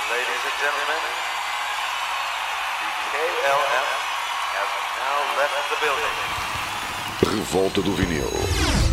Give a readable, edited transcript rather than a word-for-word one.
Ladies and gentlemen, the KLF has now left the building. Revolta do vinil.